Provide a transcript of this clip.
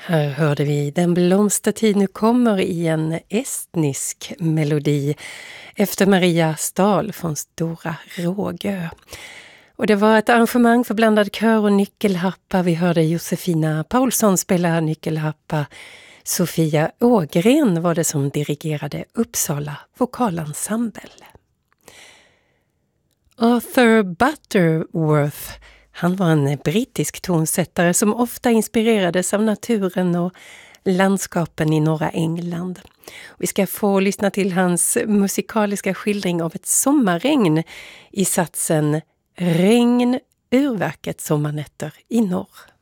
Här hörde vi Den blomstertid nu kommer i en estnisk melodi efter Maria Stahl från Stora Rågö. Och det var ett arrangemang för blandad kör och nyckelharpa. Vi hörde Josefina Paulsson spela nyckelharpa. Sofia Ågren var det som dirigerade Uppsala vokalensemble. Arthur Butterworth, han var en brittisk tonsättare som ofta inspirerades av naturen och landskapen i norra England. Vi ska få lyssna till hans musikaliska skildring av ett sommarregn i satsen Regn ur verket Sommarnätter i norr.